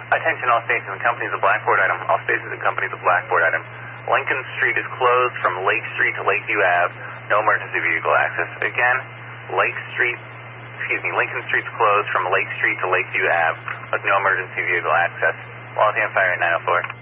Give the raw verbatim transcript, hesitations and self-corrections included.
Attention all stations and companies of Blackboard item. All stations and companies of Blackboard item. Lincoln Street is closed from Lake Street to Lakeview Ave. No emergency vehicle access. Again, Lake Street, excuse me, Lincoln Street's closed from Lake Street to Lakeview Ave with no emergency vehicle access. Walls on fire at nine oh four.